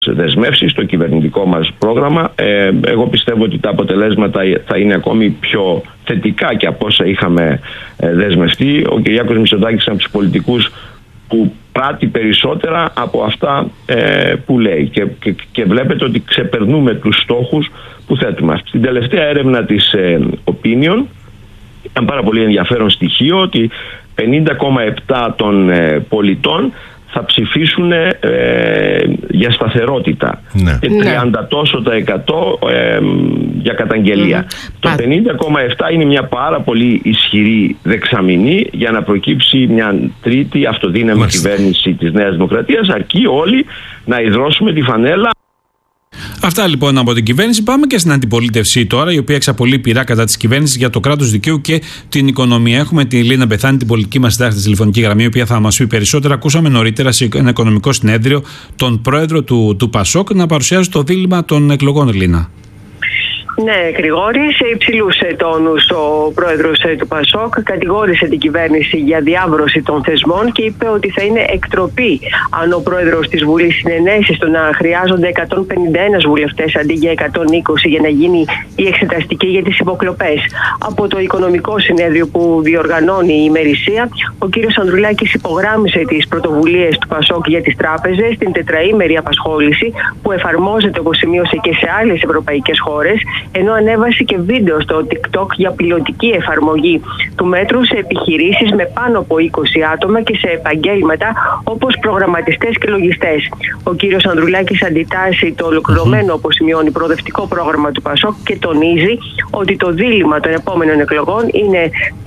δεσμεύσεις στο κυβερνητικό μας πρόγραμμα. Εγώ πιστεύω ότι τα αποτελέσματα θα είναι ακόμη πιο θετικά και από όσα είχαμε δεσμευτεί. Ο Κυριάκος Μητσοτάκης είναι από τους πολιτικούς που πράττει περισσότερα από αυτά που λέει και βλέπετε ότι ξεπερνούμε τους στόχους που θέτουμε. Στην τελευταία έρευνα της Opinion ήταν πάρα πολύ ενδιαφέρον στοιχείο ότι 50,7% των πολιτών θα ψηφίσουν για σταθερότητα, ναι. Και 30 τόσο τα 100 για καταγγελία. Το 50,7 είναι μια πάρα πολύ ισχυρή δεξαμηνή για να προκύψει μια τρίτη αυτοδύναμη κυβέρνηση της Νέας Δημοκρατίας, αρκεί όλοι να ιδρώσουμε τη φανέλα. Αυτά λοιπόν από την κυβέρνηση. Πάμε και στην αντιπολίτευση τώρα, η οποία εξαπολύει πειρά κατά της κυβέρνησης για το κράτος δικαίου και την οικονομία. Έχουμε τη Λίνα Μπεθάνη, την πολιτική μας συντάκτη στη τηλεφωνική γραμμή, η οποία θα μας πει περισσότερα. Ακούσαμε νωρίτερα σε ένα οικονομικό συνέδριο τον πρόεδρο του Πασόκ να παρουσιάζει το δίλημμα των εκλογών, Λίνα. Ναι, Γρηγόρη, σε υψηλούς τόνους ο πρόεδρος του Πασόκ κατηγόρησε την κυβέρνηση για διάβρωση των θεσμών και είπε ότι θα είναι εκτροπή αν ο πρόεδρος της Βουλής συνενέσει στο να χρειάζονται 151 βουλευτές αντί για 120 για να γίνει η εξεταστική για τις υποκλοπές. Από το οικονομικό συνέδριο που διοργανώνει η ημερησία, ο κύριος Ανδρουλάκης υπογράμμισε τις πρωτοβουλίες του Πασόκ για τις τράπεζες, την τετραήμερη απασχόληση που εφαρμόζεται, όπως σημείωσε, και σε άλλες ευρωπαϊκές χώρες, ενώ ανέβασε και βίντεο στο TikTok για πιλωτική εφαρμογή του μέτρου σε επιχειρήσεις με πάνω από 20 άτομα και σε επαγγέλματα όπως προγραμματιστές και λογιστές. Ο κύριος Ανδρουλάκης αντιτάσσει το ολοκληρωμένο, όπως σημειώνει, προοδευτικό πρόγραμμα του Πασόκ και τονίζει ότι το δίλημμα των επόμενων εκλογών είναι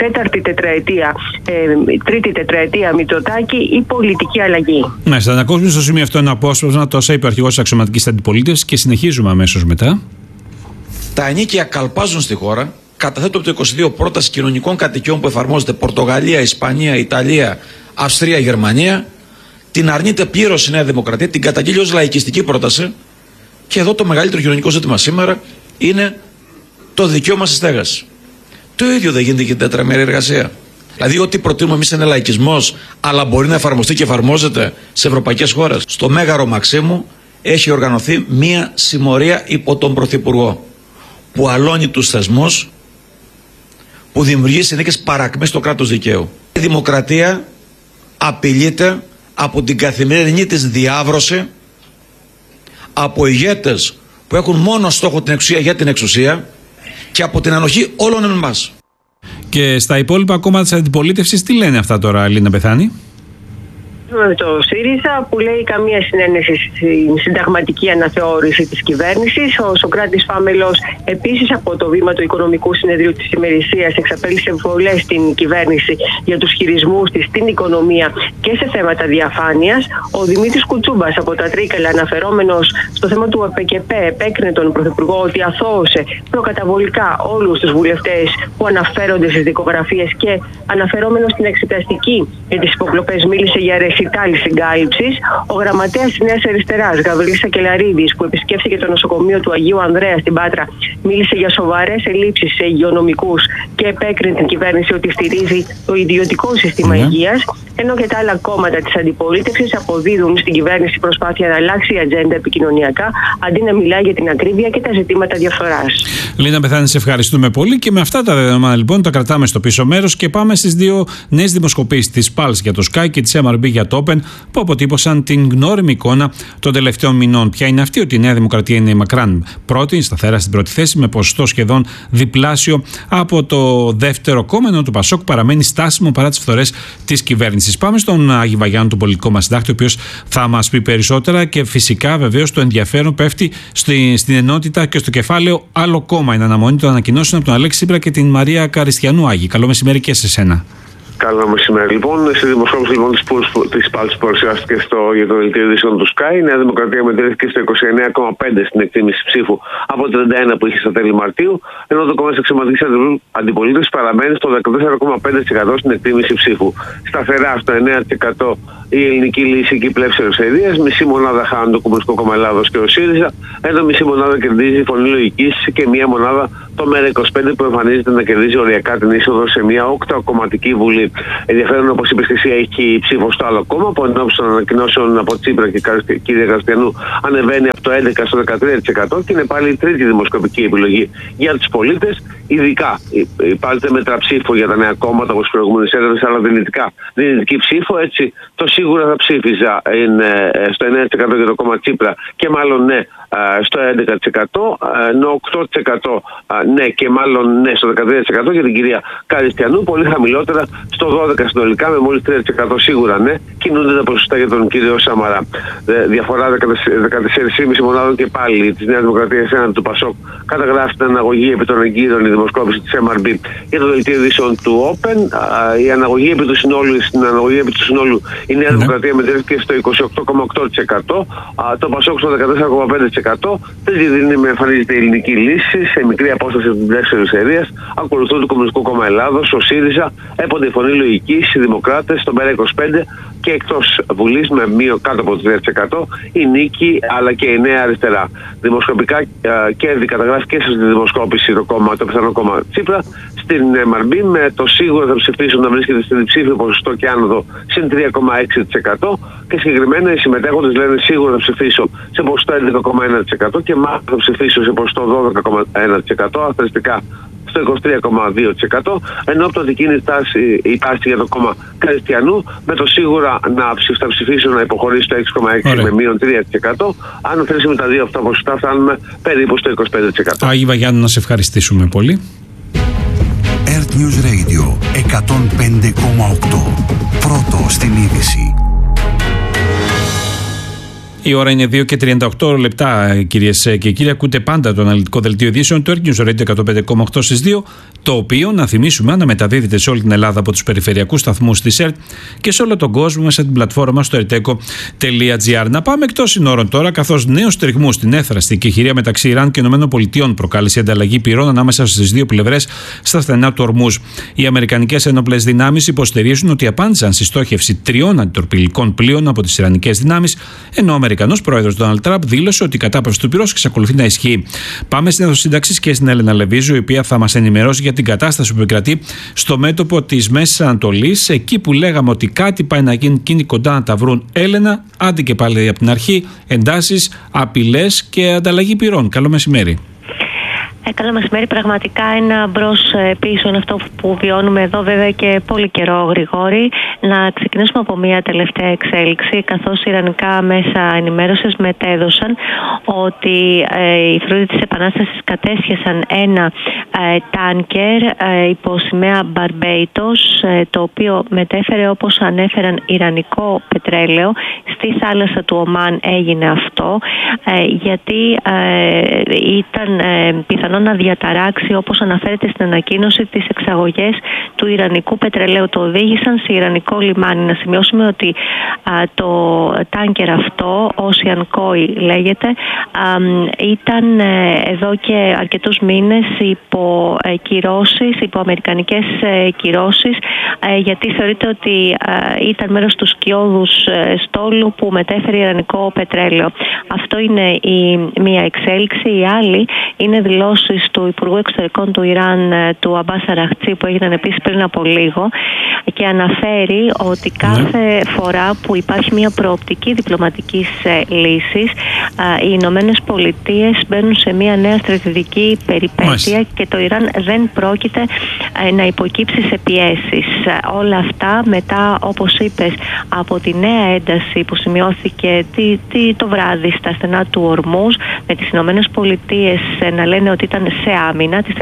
τρίτη τετραετία Μητσοτάκη ή πολιτική αλλαγή. Ναι, θα ακούσουμε στο σημείο αυτό ένα απόσπασμα το όσα είπε ο αρχηγός της αξιωματικής αντιπολίτευσης και συνεχίζουμε αμέσως μετά. Τα ενίκια καλπάζουν στη χώρα. Καταθέτω από το 22 πρόταση κοινωνικών κατοικιών που εφαρμόζεται Πορτογαλία, Ισπανία, Ιταλία, Αυστρία, Γερμανία. Την αρνείται πλήρως η Νέα Δημοκρατία, την καταγγείλει ως λαϊκιστική πρόταση. Και εδώ το μεγαλύτερο κοινωνικό ζήτημα σήμερα είναι το δικαίωμα στη στέγαση. Το ίδιο δεν γίνεται και την τετραμερή εργασία. Δηλαδή, ό,τι προτείνουμε εμείς είναι λαϊκισμός, αλλά μπορεί να εφαρμοστεί και εφαρμόζεται σε ευρωπαϊκές χώρες. Στο Μέγαρο Μαξίμου έχει οργανωθεί μία συμμορία υπό τον Πρωθυπουργό, που αλώνει τους θεσμούς, που δημιουργεί συνθήκες παρακμής στο κράτος δικαίου. Η δημοκρατία απειλείται από την καθημερινή της διάβρωση, από ηγέτες που έχουν μόνο στόχο την εξουσία για την εξουσία και από την ανοχή όλων εμάς. Και στα υπόλοιπα κόμματα της αντιπολίτευσης τι λένε αυτά τώρα, Λίνα Μπεθάνη? Το ΣΥΡΙΖΑ που λέει καμία συνένεση στην συνταγματική αναθεώρηση της κυβέρνησης. Ο Σωκράτης Φάμελος επίσης από το βήμα του Οικονομικού Συνεδρίου της ημερησίας εξαπέλυσε βολές στην κυβέρνηση για τους χειρισμούς της στην οικονομία και σε θέματα διαφάνειας. Ο Δημήτρης Κουτσούμπας από τα Τρίκαλα, αναφερόμενος στο θέμα του ΕΠΚΕΠΕ, επέκρινε τον Πρωθυπουργό ότι αθώωσε προκαταβολικά όλους τους βουλευτές που αναφέρονται στις δικογραφίες και αναφερόμενος στην εξεταστική για τις υποκλοπές μίλησε για ρεσιτάλη συγκάλυψης. Ο γραμματέας της Νέας Αριστεράς, Γαβρίλης Σακελαρίδης, που επισκέφθηκε το νοσοκομείο του Αγίου Ανδρέα στην Πάτρα, μίλησε για σοβαρές ελλείψεις σε υγειονομικούς και επέκρινε την κυβέρνηση ότι στηρίζει το ιδιωτικό σύστημα υγείας. Ενώ και τα άλλα κόμματα της αντιπολίτευσης αποδίδουν στην κυβέρνηση προσπάθεια να αλλάξει η ατζέντα επικοινωνιακά, αντί να μιλάει για την ακρίβεια και τα ζητήματα διαφθοράς. Λίνα Μπεθάνη, σε ευχαριστούμε πολύ. Και με αυτά τα δεδομένα λοιπόν τα κρατάμε στο πίσω μέρος και πάμε στις δύο νέες δημοσκοπήσεις της Pulse για το Sky και της MRB για το Open, που αποτύπωσαν την γνώριμη εικόνα των τελευταίων μηνών. Ποια είναι αυτή? Ότι η Νέα Δημοκρατία είναι μακράν πρώτη, σταθερά στην πρώτη θέση, με ποσοστό σχεδόν διπλάσιο από το δεύτερο κόμμα, ενώ το Πασόκ παραμένει στάσιμο παρά τις φθορές της κυβέρνησης. Πάμε στον Άγη Βαγιάννου, τον πολιτικό μας συντάκτη, ο οποίος θα μας πει περισσότερα και φυσικά βεβαίως το ενδιαφέρον πέφτει στην ενότητα και στο κεφάλαιο άλλο κόμμα. Είναι αναμονή των ανακοινώσεων από τον Αλέξη Τσίπρα και την Μαρία Καριστιανού. Άγη, καλό μεσημέρι και σε σένα. Καλό μεσημέρι. Λοιπόν, στη δημοσκόπηση λοιπόν, της Pulse που παρουσιάστηκε για το δελτίο ειδήσεων του Sky, η Νέα Δημοκρατία μετρήθηκε στο 29,5% στην εκτίμηση ψήφου από 31% που είχε στα τέλη Μαρτίου, ενώ το κόμμα της αξιωματικής αντιπολίτευσης παραμένει στο 14,5% στην εκτίμηση ψήφου. Σταθερά στο 9% η Ελληνική Λύση και η Πλεύση Ελευθερίας, μισή μονάδα χάνουν το Κομμουνιστικό Κόμμα Ελλάδος και ο ΣΥΡΙΖΑ, ενώ μισή μονάδα κερδίζει η Φωνή Λογικής και μία μονάδα το ΜΕΡΑ25 που εμφανίζεται να κερδίζει οριακά την είσοδο σε μια 8κομματική Βουλή. πολύ ενδιαφέρον, όπως είπες εσύ, έχει η ψήφο στο άλλο κόμμα που ενώπιση των ανακοινώσεων από Τσίπρα και κυρία Καριστιανού ανεβαίνει από το 11% στο 13% και είναι πάλι η τρίτη δημοσκοπική επιλογή για τους πολίτες. Ειδικά υπάρχει μετραψήφο για τα νέα κόμματα όπως προηγούμενες έδρες, αλλά δυνητική ψήφο. Έτσι, το σίγουρα θα ψήφιζα είναι στο 9% για το κόμμα Τσίπρα και μάλλον ναι στο 11%, ενώ 8% ναι και μάλλον ναι στο 13% για την κυρία Καριστιανού, πολύ χαμηλότερα στο 12% συνολικά με μόλις 3% σίγουρα ναι. Κινούνται τα ποσοστά για τον κύριο Σαμαρά. Διαφορά 14,5 μονάδων και πάλι της Νέας Δημοκρατίας έναντι του Πασόκ καταγράφει την αναγωγή επί των εγκύρων η δημοσκόπηση της MRB για το δελτίο ειδήσεων του Open. Η αναγωγή επί του συνόλου, στην αναγωγή επί του συνόλου η Νέα Δημοκρατία μετρήθηκε στο 28,8%, το Πασόκ στο 14,5%. Τρίτη δύναμη εμφανίζεται η Ελληνική Λύση σε μικρή απόσταση από την πράξη περιφερείας. Ακολουθούν το Κομμουνιστικό Κόμμα Ελλάδος, ο ΣΥΡΙΖΑ, έπονται η Φωνή Λογικής, οι Δημοκράτες, το ΜΕΡΑ25 και εκτός Βουλής με κάτω από το 3% η Νίκη αλλά και η Νέα Αριστερά. Δημοσκοπικά κέρδη καταγράφει και στη δημοσκόπηση το πιθανό κόμμα Τσίπρα. Στην MRB με το σίγουρο θα ψηφίσουν να βρίσκεται στην διψήφιο ποσοστό και άνοδο συν 3,6% και συγκεκριμένα οι συμμετέχοντες λένε σίγουρα θα ψηφίσω σε ποσοστό 11,1% και μάλλον θα ψηφίσω σε ποσοστό 12,1%, αστεριστικά στο 23,2%, ενώ από το δικίνη η τάση για το κόμμα Καριστιανού με το σίγουρα θα ψηφίσω να υποχωρήσει το 6,6% με μείον 3%. Αν αφήσουμε τα δύο αυτά ποσοστά φτάνουμε περίπου στο 25%. Άγη Βαγιάννου, να σε ευχαριστήσουμε πολύ. Earth News Radio 105,8. Πρώτο στην είδηση. Η ώρα είναι 2 και 38 λεπτά, κυρίες και κύριοι. Ακούτε πάντα το αναλυτικό δελτίο ειδήσεων του Earth News Radio 105,8 στις 2, το οποίο, να θυμίσουμε, αναμεταδίδεται σε όλη την Ελλάδα από τους περιφερειακούς σταθμούς της ΕΡΤ και σε όλο τον κόσμο μέσα από την πλατφόρμα στο erteco.gr. Να πάμε εκτός συνόρων τώρα, καθώς νέους τριγμούς στην έφραστη εκεχηρία μεταξύ Ιράν και ΗΠΑ προκάλεσε ανταλλαγή πυρών ανάμεσα στις δύο πλευρές στα στενά του Ορμούζ. Οι αμερικανικές ένοπλες δυνάμεις υποστηρίζουν ότι απάντησαν στη στόχευση 3 αντιτορπιλικών πλοίων από τις ιρανικές δυνάμεις, ενώ ο Αμερικανός πρόεδρος Ντόναλντ Τραμπ δήλωσε ότι η κατάπαυση του πυρός εξακολουθεί να ισχύει. Πάμε στην αίθουσα σύνταξης και στην Έλενα Λεβίζου, η οποία θα μας ενημερώσει για την κατάσταση που επικρατεί στο μέτωπο της Μέσης Ανατολής, εκεί που λέγαμε ότι κάτι πάει να γίνει και είναι κοντά να τα βρουν. Έλενα, άντε και πάλι από την αρχή, εντάσεις, απειλές και ανταλλαγή πυρών. Καλό μεσημέρι. Καλό μεσημέρι. Πραγματικά ένα μπρος πίσω είναι αυτό που βιώνουμε εδώ, βέβαια και πολύ καιρό, Γρηγόρη. Να ξεκινήσουμε από μια τελευταία εξέλιξη, καθώς οι ιρανικά μέσα ενημέρωσης μετέδωσαν ότι οι φρούδοι της Επανάστασης κατέσχεσαν ένα τάνκερ υπό σημαία Μπαρμπέιτος, το οποίο μετέφερε, όπως ανέφεραν, ιρανικό πετρέλαιο. Στη θάλασσα του Ομάν έγινε αυτό, γιατί ήταν πιθανό να διαταράξει, όπως αναφέρεται στην ανακοίνωση, τις εξαγωγές του ιρανικού πετρελαίου. Το οδήγησαν σε ιρανικό λιμάνι. Να σημειώσουμε ότι το τάνκερ αυτό, Ocean Koi λέγεται, ήταν εδώ και αρκετούς μήνες υπό κυρώσεις, υπό αμερικανικές κυρώσεις, γιατί θεωρείται ότι ήταν μέρος του σκιώδους στόλου που μετέφερε ιρανικό πετρέλαιο. Αυτό είναι η μία εξέλιξη. Η άλλη είναι δηλώσεις του Υπουργού Εξωτερικών του Ιράν, του Αμπάς Αραχτζή, που έγιναν επίσης πριν από λίγο, και αναφέρει ότι κάθε φορά που υπάρχει μια προοπτική διπλωματικής λύσης, οι Ηνωμένες Πολιτείες μπαίνουν σε μια νέα στρατιωτική περιπέτεια και το Ιράν δεν πρόκειται να υποκύψει σε πιέσεις. Όλα αυτά μετά, όπως είπες, από τη νέα ένταση που σημειώθηκε το βράδυ στα στενά του Ορμούζ, με τις Ηνωμένες Πολιτείες να λένε ότι ήταν σε άμυνα την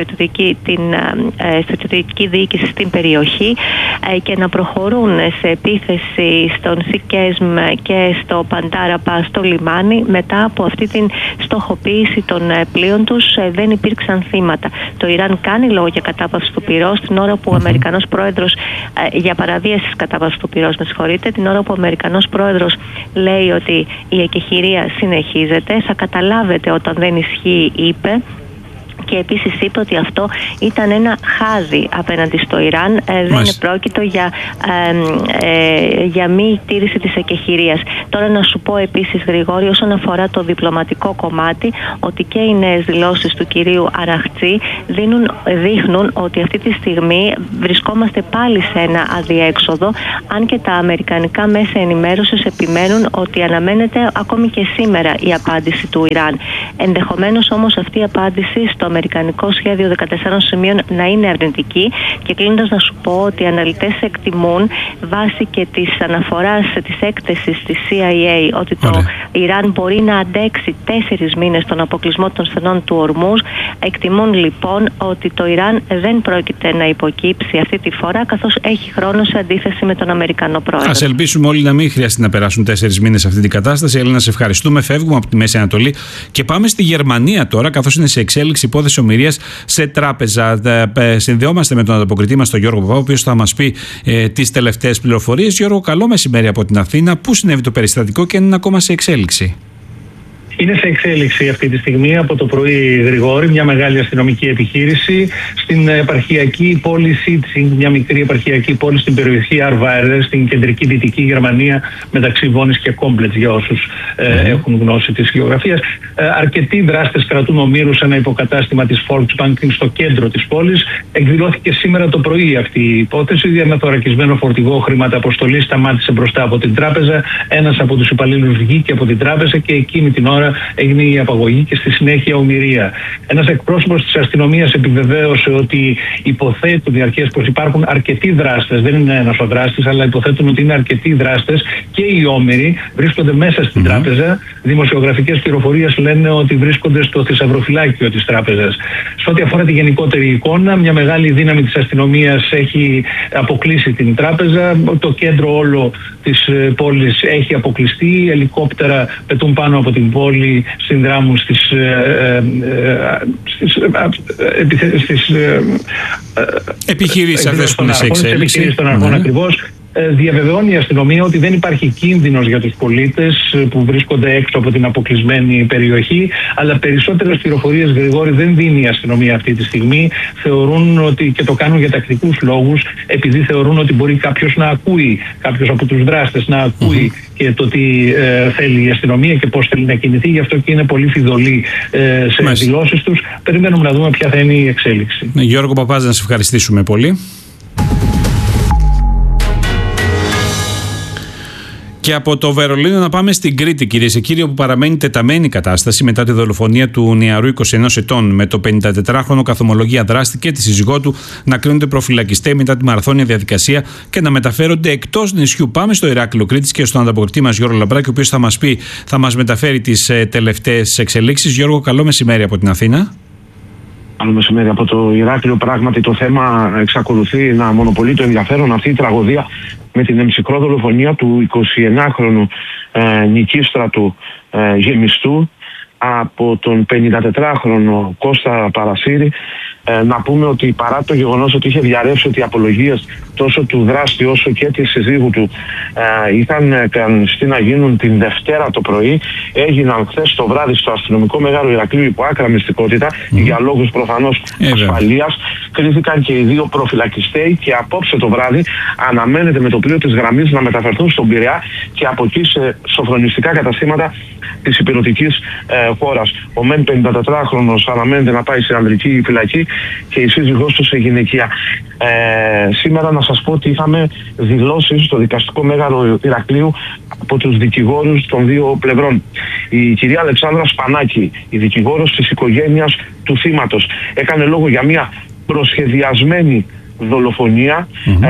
στρατιωτική διοίκηση στην περιοχή και να προχωρούν σε επίθεση στον Σικέσμ και στο Παντάραπα, στο λιμάνι. Μετά από αυτή την στοχοποίηση των πλοίων τους δεν υπήρξαν θύματα. Το Ιράν κάνει λόγο για κατάπαυση του πυρός την ώρα που ο Αμερικανός πρόεδρος, για παραβίαση της κατάπαυσης του πυρός, με συγχωρείτε, την ώρα που ο Αμερικανός πρόεδρος λέει ότι η εκεχηρία συνεχίζεται. Θα καταλάβετε όταν δεν ισχύει, είπε, Και επίσης είπε ότι αυτό ήταν ένα χάδι απέναντι στο Ιράν. Δεν πρόκειτο για μη τήρηση της εκεχηρίας. Τώρα να σου πω επίσης, Γρηγόρη, όσον αφορά το διπλωματικό κομμάτι, ότι και οι νέες δηλώσεις του κυρίου Αραχτζή δείχνουν ότι αυτή τη στιγμή βρισκόμαστε πάλι σε ένα αδιέξοδο, αν και τα αμερικανικά μέσα ενημέρωσης επιμένουν ότι αναμένεται ακόμη και σήμερα η απάντηση του Ιράν. Ενδεχομένως όμως αυτή η απάντηση στο αμερικανικό σχέδιο 14 σημείων να είναι αρνητική. Και κλείνοντας να σου πω ότι οι αναλυτές εκτιμούν, βάσει και της αναφοράς της έκθεσης της CIA, ότι το Ιράν μπορεί να αντέξει 4 μήνες τον αποκλεισμό των στενών του Ορμούζ. Εκτιμούν λοιπόν ότι το Ιράν δεν πρόκειται να υποκύψει αυτή τη φορά, καθώς έχει χρόνο σε αντίθεση με τον Αμερικανό πρόεδρο. Ας ελπίσουμε όλοι να μην χρειαστεί να περάσουν 4 μήνες αυτή την κατάσταση. Έλληνα, σε ευχαριστούμε. Φεύγουμε από τη Μέση Ανατολή και πάμε στη Γερμανία τώρα, καθώς είναι σε εξέλιξη υπόθεση ομηρίας σε τράπεζα. Συνδεόμαστε με τον ανταποκριτή μας, τον Γιώργο Παπά, ο οποίος θα μας πει τις τελευταίες πληροφορίες. Γιώργο, καλό μεσημέρι από την Αθήνα. Πού συνέβη το περιστατικό και είναι ακόμα σε εξέλιξη? Είναι σε εξέλιξη αυτή τη στιγμή από το πρωί, Γρηγόρη, μια μεγάλη αστυνομική επιχείρηση στην επαρχιακή πόλη Σίτσινγκ, μια μικρή επαρχιακή πόλη στην περιοχή Αρβάερδε, στην κεντρική δυτική Γερμανία, μεταξύ Βόνης και Κόμπλετς, για όσους έχουν γνώση της γεωγραφίας. Αρκετοί δράστες κρατούν ομήρους σε ένα υποκατάστημα της Volksbank στο κέντρο της πόλης. Εκδηλώθηκε σήμερα το πρωί αυτή η υπόθεση. Με θωρακισμένο φορτηγό χρηματαποστολής σταμάτησε μπροστά από την τράπεζα. Ένας από τους υπαλλήλους βγήκε από την τράπεζα και εκείνη την ώρα έγινε η απαγωγή και στη συνέχεια ομηρία. Ένας εκπρόσωπος της αστυνομίας επιβεβαίωσε ότι υποθέτουν οι αρχές πως υπάρχουν αρκετοί δράστες, δεν είναι ένας ο δράστης, αλλά υποθέτουν ότι είναι αρκετοί δράστες και οι όμηροι βρίσκονται μέσα στην τράπεζα. Δημοσιογραφικές πληροφορίες λένε ότι βρίσκονται στο θησαυροφυλάκιο της τράπεζας. Σε ό,τι αφορά τη γενικότερη εικόνα, μια μεγάλη δύναμη της αστυνομίας έχει αποκλείσει την τράπεζα. Το κέντρο όλο της πόλης έχει αποκλειστεί. Ελικόπτερα πετούν πάνω από την πόλη, συνδράμουν στις επιχειρήσεις αυτές που είναι σε εξέλιξη. Των αρχών ακριβώς. Διαβεβαιώνει η αστυνομία ότι δεν υπάρχει κίνδυνος για τους πολίτες που βρίσκονται έξω από την αποκλεισμένη περιοχή, αλλά περισσότερες πληροφορίες, Γρηγόρη, δεν δίνει η αστυνομία αυτή τη στιγμή. Θεωρούν ότι, και το κάνουν για τακτικούς λόγους, επειδή θεωρούν ότι μπορεί κάποιος από τους δράστες να ακούει και το τι θέλει η αστυνομία και πώς θέλει να κινηθεί. Γι' αυτό και είναι πολύ φιδωλοί σε δηλώσεις τους. Περιμένουμε να δούμε ποια θα είναι η εξέλιξη. Γιώργο Παπάζ, να σε ευχαριστήσουμε πολύ. Και από το Βερολίνο να πάμε στην Κρήτη, κυρίες και κύριοι, όπου παραμένει τεταμένη κατάσταση μετά τη δολοφονία του νεαρού 21 ετών, με το 54χρονο καθομολογία δράστη και τη σύζυγό του να κρίνονται προφυλακιστέ μετά τη μαραθώνια διαδικασία και να μεταφέρονται εκτός νησιού. Πάμε στο Ηράκλειο Κρήτης και στον ανταποκριτή μας Γιώργο Λαμπράκη, ο οποίος θα μας μεταφέρει τις τελευταίες εξελίξεις. Γιώργο, καλό μεσημέρι από την Αθήνα. Καλό μεσημέρι από το Ηράκλειο. Πράγματι το θέμα εξακολουθεί να μονοπολεί το ενδιαφέρον. Αυτή η τραγωδία με την εμψυχρό δολοφονία του 29χρονου νοικίστρατου γεμιστού από τον 54χρονο Κώστα Παρασύρη. Να πούμε ότι παρά το γεγονός ότι είχε διαρρεύσει ότι οι απολογίες τόσο του δράστη όσο και της συζύγου του ήταν κανονιστοί να γίνουν την Δευτέρα το πρωί, έγιναν χθες το βράδυ στο αστυνομικό Μεγάλο Ηρακλείο υπό άκρα μυστικότητα, για λόγους προφανώς ασφαλείας. Κρίθηκαν και οι δύο προφυλακιστέοι και απόψε το βράδυ αναμένεται με το πλοίο της γραμμής να μεταφερθούν στον Πειραιά και από εκεί σε σοφρονιστικά καταστήματα της υπηρετικής χώρας. Ο μεν 54χρονος αναμένεται να πάει σε ανδρική φυλακή και η σύζυγός του σε γυναικεία. Σήμερα να σας πω ότι είχαμε δηλώσεις στο δικαστικό Μέγαρο Ηρακλείου από τους δικηγόρους των δύο πλευρών. Η κυρία Αλεξάνδρα Σπανάκη, η δικηγόρος της οικογένειας του θύματος, έκανε λόγο για μια προσχεδιασμένη δολοφονία,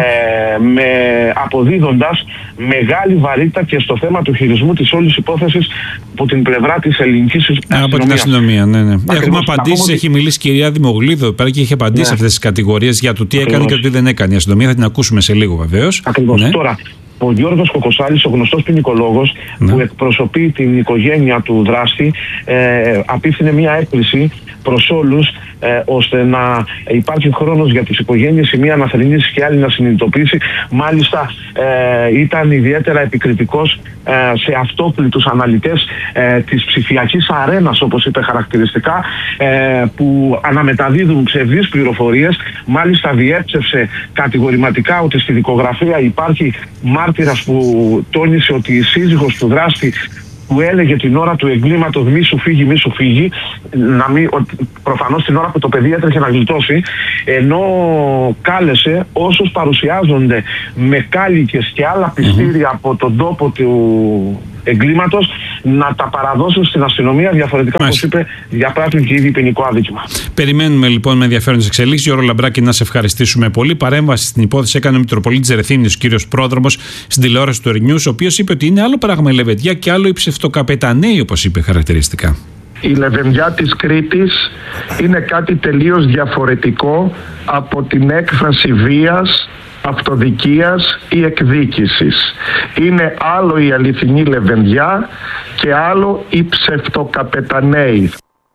αποδίδοντας μεγάλη βαρύτητα και στο θέμα του χειρισμού της όλης υπόθεσης από την πλευρά της ελληνικής αστυνομίας. Από την αστυνομία, ναι. Έχουμε απαντήσει, έχει μιλήσει η κυρία Δημογλίδου εδώ πέρα και έχει απαντήσει αυτές τις κατηγορίες για το τι έκανε και το τι δεν έκανε η αστυνομία. Θα την ακούσουμε σε λίγο βεβαίως. Ακριβώς. Τώρα, ο Γιώργος Κοκοσάλης, ο γνωστός ποινικολόγος, που εκπροσωπεί την οικογένεια του δράστη, απίφθινε μια έκκληση προς όλους, ώστε να υπάρχει χρόνος για τις οικογένειες, η μία να θρηνήσει και η άλλη να συνειδητοποιήσει. Μάλιστα ήταν ιδιαίτερα επικριτικός σε αυτόπλητους αναλυτές της ψηφιακής αρένας, όπως είπε χαρακτηριστικά, που αναμεταδίδουν ψευδείς πληροφορίες. Μάλιστα διέψευσε κατηγορηματικά ότι στη δικογραφία υπάρχει μάρτυρας που τόνισε ότι η σύζυγος του δράστη, που έλεγε την ώρα του εγκλήματος μη σου φύγει, προφανώς την ώρα που το παιδί έτρεχε να γλιτώσει, ενώ κάλεσε όσους παρουσιάζονται με κάλικες και άλλα πιστήρια από τον τόπο του εγκλήματος να τα παραδώσουν στην αστυνομία, διαφορετικά, όπως είπε, διαπράττουν και ήδη ποινικό αδίκημα. Περιμένουμε λοιπόν με ενδιαφέρον τις εξελίξεις. Γιώργο Λαμπράκη, να σε ευχαριστήσουμε πολύ. Παρέμβαση στην υπόθεση έκανε ο Μητροπολίτης Ερεθύμνης, ο κύριος Πρόδρομος, στην τηλεόραση του Ερνιούς, ο οποίος είπε ότι είναι άλλο πράγμα η λεβεντιά και άλλο οι ψευτοκαπεταναίοι, όπως είπε χαρακτηριστικά. Η λεβεντιά της Κρήτης είναι κάτι τελείως διαφορετικό από την έκφραση βίας, αυτοδικίας ή εκδίκησης. Είναι άλλο η αληθινή λεβεντιά και άλλο οι ψευτοκαπεταναίοι.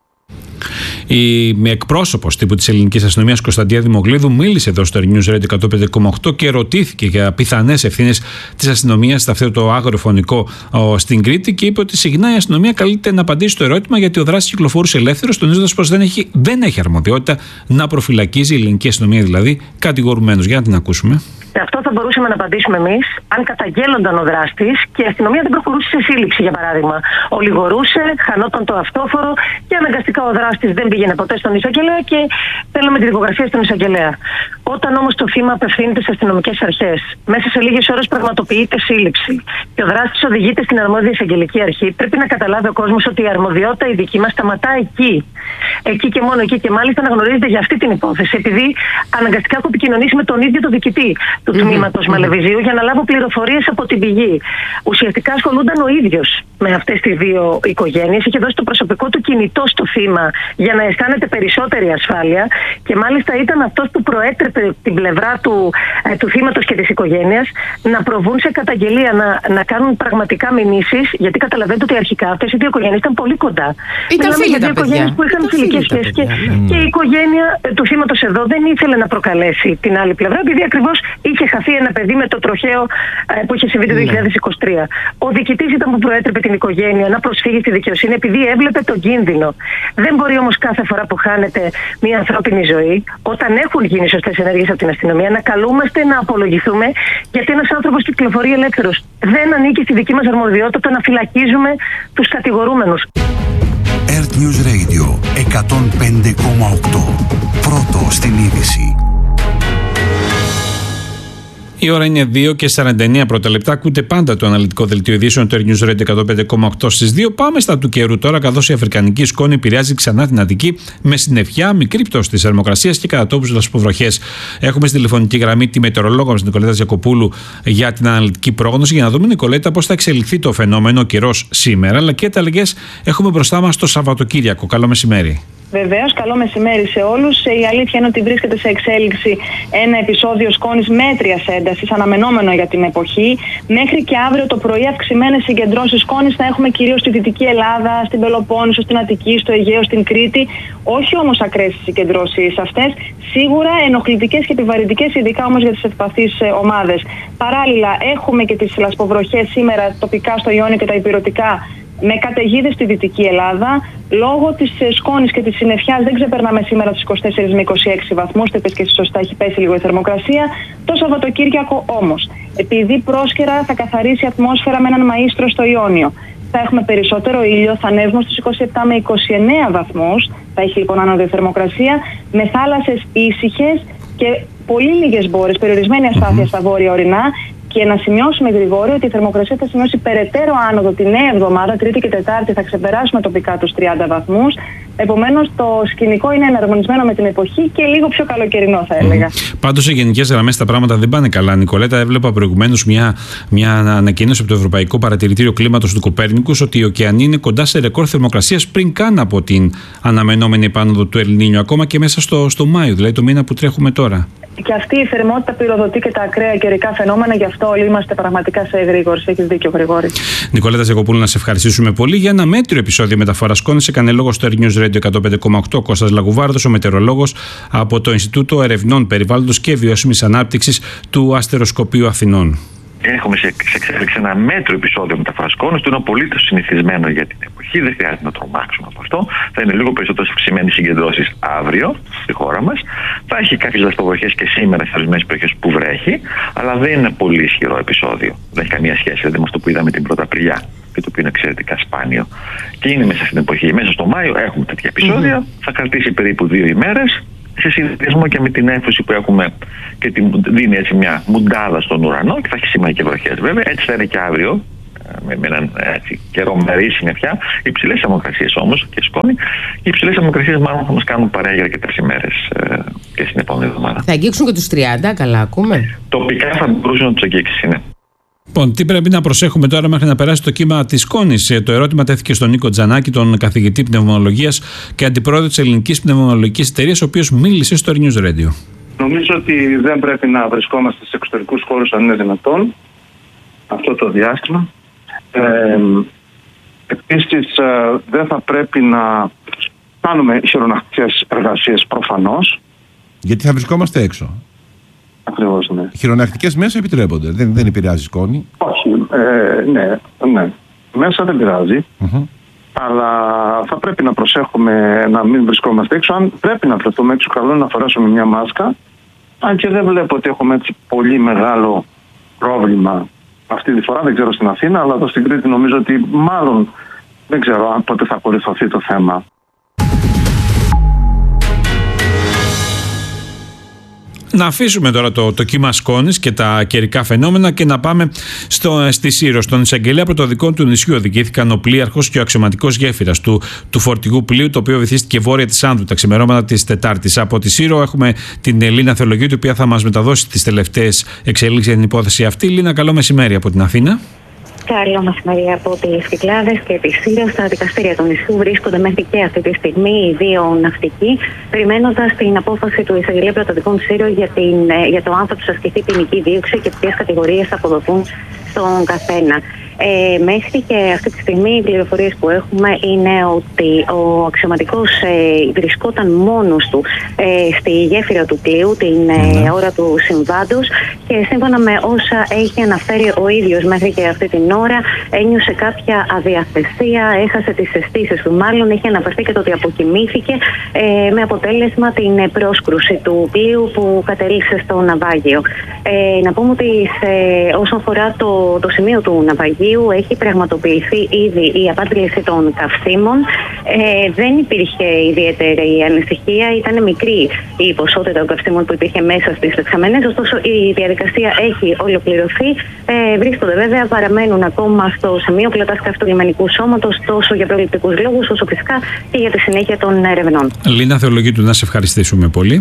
Η εκπρόσωπος τύπου της ελληνικής αστυνομίας, Κωνσταντία Δημογλίδου, μίλησε εδώ στο News Radio 105,8 και ρωτήθηκε για πιθανές ευθύνες της αστυνομίας σε αυτό το άγριο φωνικό στην Κρήτη και είπε ότι συχνά η αστυνομία καλείται να απαντήσει στο ερώτημα γιατί ο δράστης κυκλοφορούσε ελεύθερος, τονίζοντας πως δεν έχει αρμοδιότητα να προφυλακίζει η ελληνική αστυνομία, δηλαδή κατηγορουμένους. Για να την ακούσουμε. Αυτό θα μπορούσαμε να απαντήσουμε εμείς αν καταγγέλλονταν ο δράστης και η αστυνομία δεν προχωρούσε σε σύλληψη, για παράδειγμα. Ολιγορούσε, χανόταν το αυτόφορο και αναγκαστικά ο δράστης δεν πήγαινε ποτέ στον εισαγγελέα και θέλαμε τη δικογραφία στον εισαγγελέα. Όταν όμως το θύμα απευθύνεται στις αστυνομικές αρχές, μέσα σε λίγες ώρες πραγματοποιείται σύλληψη και ο δράστης οδηγείται στην αρμόδια εισαγγελική αρχή, πρέπει να καταλάβει ο κόσμος ότι η αρμοδιότητα η δική μας σταματά εκεί. Εκεί και μόνο εκεί, και μάλιστα να γνωρίζετε για αυτή την υπόθεση, επειδή αναγκαστικά έχω επικοινωνήσει με τον ίδιο τον διοικητή του τμήματος Μαλεβιζίου για να λάβω πληροφορίες από την πηγή. Ουσιαστικά ασχολούνταν ο ίδιος με αυτές τις δύο οικογένειες, είχε δώσει το προσωπικό του κινητό στο θύμα για να αισθάνεται περισσότερη ασφάλεια και μάλιστα ήταν αυτός που προέτρεπε την πλευρά του θύματος και της οικογένειας να προβούν σε καταγγελία, να κάνουν πραγματικά μηνύσεις, γιατί καταλαβαίνετε ότι αρχικά αυτές οι δύο οικογένειες ήταν πολύ κοντά. Ήταν φίλοι τα παιδιά. Που είχαν φιλικές σχέσεις και η οικογένεια του θύματος εδώ δεν ήθελε να προκαλέσει την άλλη πλευρά, επειδή ακριβώς είχε χαθεί ένα παιδί με το τροχαίο που είχε συμβεί το 2023. Ο διοικητής ήταν που προέτρεπε την οικογένεια να προσφύγει στη δικαιοσύνη επειδή έβλεπε τον κίνδυνο. Δεν μπορεί όμως κάθε φορά που χάνεται μια ανθρώπινη ζωή, όταν έχουν γίνει σωστές ενέργειες από την αστυνομία, να καλούμαστε να απολογηθούμε γιατί ένας άνθρωπος κυκλοφορεί ελεύθερος. Δεν ανήκει στη δική μας αρμοδιότητα να φυλακίζουμε τους κατηγορούμενους. Earth News Radio 105,8. Πρώτο στην είδηση. Η ώρα είναι 2:49 πρώτα λεπτά. Ακούτε πάντα το αναλυτικό δελτίο ειδήσεων του News Radio 105,8 στις 2. Πάμε στα του καιρού τώρα, καθώς η αφρικανική σκόνη επηρεάζει ξανά την Αττική με συννεφιά, μικρή πτώση της θερμοκρασίας και κατά τόπους λασποβροχές. Έχουμε στη τηλεφωνική γραμμή τη μετεωρολόγο μας Νικολέτα Τζακοπούλου για την αναλυτική πρόγνωση. Για να δούμε, Νικολέτα, πώς θα εξελιχθεί το φαινόμενο καιρός σήμερα, αλλά και τι αλλαγές έχουμε μπροστά μας το Σαββατοκύριακο. Καλό μεσημέρι. Βεβαίως, καλό μεσημέρι σε όλους. Η αλήθεια είναι ότι βρίσκεται σε εξέλιξη ένα επεισόδιο σκόνης μέτριας έντασης, αναμενόμενο για την εποχή. Μέχρι και αύριο το πρωί αυξημένες συγκεντρώσεις σκόνης θα έχουμε κυρίως στη Δυτική Ελλάδα, στην Πελοπόννησο, στην Αττική, στο Αιγαίο, στην Κρήτη. Όχι όμως ακραίες συγκεντρώσεις αυτές, σίγουρα ενοχλητικές και επιβαρυντικές, ειδικά όμως για τις ευπαθείς ομάδες. Παράλληλα, έχουμε και τις λασποβροχές σήμερα τοπικά στο Ιόνιο και τα Ηπειρωτικά, με καταιγίδες στη Δυτική Ελλάδα. Λόγω της σκόνης και της συννεφιάς δεν ξεπερνάμε σήμερα τους 24 με 26 βαθμούς. Το είπες και εσύ σωστά, έχει πέσει λίγο η θερμοκρασία. Το Σαββατοκύριακο όμως, επειδή πρόσκαιρα θα καθαρίσει η ατμόσφαιρα με έναν μαΐστρο στο Ιόνιο, θα έχουμε περισσότερο ήλιο, θα ανέβουμε στους 27 με 29 βαθμούς. Θα έχει λοιπόν άνοδο η θερμοκρασία, με θάλασσες ήσυχες και πολύ λίγες μπόρες, περιορισμένη αστάθεια στα βόρεια ορεινά. Και να σημειώσουμε, Γρηγόρη, ότι η θερμοκρασία θα σημειώσει περαιτέρω άνοδο τη νέα εβδομάδα, Τρίτη και Τετάρτη θα ξεπεράσουμε τοπικά τους 30 βαθμούς. Επομένως, το σκηνικό είναι εναρμονισμένο με την εποχή και λίγο πιο καλοκαιρινό, θα έλεγα. Πάντως, σε γενικές γραμμές τα πράγματα δεν πάνε καλά. Νικολέτα, έβλεπα προηγουμένως μια ανακοίνωση από το Ευρωπαϊκό Παρατηρητήριο Κλίματος του Κοπέρνικους ότι οι ωκεανοί είναι κοντά σε ρεκόρ θερμοκρασίας πριν καν από την αναμενόμενη επάνωδο του Ελνίνιο, ακόμα και μέσα στο Μάιο, δηλαδή το μήνα που τρέχουμε τώρα. Και αυτή η θερμότητα πυροδοτεί και τα ακραία καιρικά φαινόμενα, γι' αυτό όλοι είμαστε πραγματικά σε εγρήγορση. Έχεις δίκιο, Γρηγόρη. Νικολέτα Ζεκοπούλου, να σε ευχαριστήσουμε πολύ για ένα μέτριο επεισόδιο μεταφοράς σκόνης. Έκανε λόγο στο Air News Radio 105,8 Κώστας Λαγουβάρδος, ο μετεωρολόγος από το Ινστιτούτο Ερευνών Περιβάλλοντος και Βιώσιμης Ανάπτυξης του Αστεροσκοπείου Αθηνών. Έχουμε σε εξέλιξη ένα μέτριο επεισόδιο μεταφοράς σκόνης, το είναι απολύτως συνηθισμένο για την εποχή, δεν χρειάζεται να τρομάξουμε από αυτό. Θα είναι λίγο περισσότερο αυξημένες συγκεντρώσεις αύριο στη χώρα μας. Θα έχει κάποιες λαστοβροχές και σήμερα σε ορισμένες περιοχές που βρέχει, αλλά δεν είναι πολύ ισχυρό επεισόδιο. Δεν έχει καμία σχέση δηλαδή, με αυτό που είδαμε την Πρωταπριλιά, και το οποίο είναι εξαιρετικά σπάνιο. Και είναι μέσα στην εποχή. Μέσα στο Μάιο έχουμε τέτοια επεισόδια. Θα κρατήσει περίπου 2 ημέρες. Σε συνδυασμό και με την έφωση που έχουμε και δίνει έτσι μια μουντάδα στον ουρανό και θα έχει σήμερα και βροχές βέβαια. Έτσι θα είναι και αύριο, με έναν καιρό μερή συννεφιά. Οι υψηλές θερμοκρασίες όμως και σκόνη, οι υψηλές θερμοκρασίες μάλλον θα μας κάνουν παρέα για αρκετές ημέρες και στην επόμενη εβδομάδα. Θα αγγίξουν και τους 30, καλά ακούμε. Τοπικά θα μπορούσαν να τους αγγίξει, ναι. Λοιπόν, τι πρέπει να προσέχουμε τώρα μέχρι να περάσει το κύμα της σκόνης? Το ερώτημα τέθηκε στον Νίκο Τζανάκη, τον καθηγητή πνευμονολογίας και αντιπρόεδρο της Ελληνικής Πνευμονολογικής Εταιρείας, ο οποίος μίλησε στο News Radio. Νομίζω ότι δεν πρέπει να βρισκόμαστε σε εξωτερικούς χώρους αν είναι δυνατόν αυτό το διάστημα. Επίσης, δεν θα πρέπει να κάνουμε χειρονακτικές εργασίες προφανώς. Γιατί θα βρισκόμαστε έξω. Ακριβώς, ναι. Χειρονακτικές μέσα επιτρέπονται, δεν επηρεάζει σκόνη. Όχι, ναι. Μέσα δεν πειράζει. Αλλά θα πρέπει να προσέχουμε να μην βρισκόμαστε έξω. Αν πρέπει να βρεθούμε έξω, καλό είναι να φορέσουμε μια μάσκα. Αν και δεν βλέπω ότι έχουμε έτσι πολύ μεγάλο πρόβλημα αυτή τη φορά, δεν ξέρω στην Αθήνα, αλλά εδώ στην Κρήτη νομίζω ότι μάλλον δεν ξέρω πότε θα κορυφωθεί το θέμα. Να αφήσουμε τώρα το κύμα σκόνης και τα καιρικά φαινόμενα και να πάμε στη Σύρο. Στον εισαγγελέα πρωτοδικών του νησιού οδηγήθηκαν ο πλοίαρχος και ο αξιωματικός γέφυρας του φορτηγού πλοίου, το οποίο βυθίστηκε βόρεια της Άνδρου τα ξημερώματα της Τετάρτης. Από τη Σύρο έχουμε την Λίνα Θεολογίου, η οποία θα μας μεταδώσει τις τελευταίες εξελίξεις για την υπόθεση αυτή. Λίνα, καλό μεσημέρι από την Αθήνα. Καλό μεσημέρι από τις Κυκλάδες και τη Σύρο. Στα δικαστήρια του νησιού βρίσκονται μέχρι και αυτή τη στιγμή οι 2 ναυτικοί, περιμένοντας την απόφαση του εισαγγελέα πρωτοδικών Σύρο για το αν θα τους ασκηθεί ποινική δίωξη και ποιες κατηγορίες θα αποδοθούν στον καθένα. Μέχρι και αυτή τη στιγμή οι πληροφορίες που έχουμε είναι ότι ο αξιωματικός βρισκόταν μόνος του στη γέφυρα του πλοίου την ώρα του συμβάντος και σύμφωνα με όσα έχει αναφέρει ο ίδιος μέχρι και αυτή την ώρα ένιωσε κάποια αδιαθεσία, έχασε τις αισθήσεις του, μάλλον έχει αναφερθεί και το ότι αποκοιμήθηκε με αποτέλεσμα την πρόσκρουση του πλοίου που κατέληξε στο ναυάγιο. Να πούμε ότι όσον αφορά το σημείο του ναυαγίου έχει πραγματοποιηθεί ήδη η απάντηση των καυσίμων. Δεν υπήρχε ιδιαίτερη ανησυχία, ήταν μικρή η ποσότητα των καυσίμων που υπήρχε μέσα στις δεξαμενές, ωστόσο η διαδικασία έχει ολοκληρωθεί. Βρίσκονται βέβαια, παραμένουν ακόμα στο σημείο πλατάς καύσης του λιμενικού σώματος, τόσο για προληπτικούς λόγους, όσο φυσικά και για τη συνέχεια των ερευνών. Λίνα Θεολογίου, να σε ευχαριστήσουμε πολύ.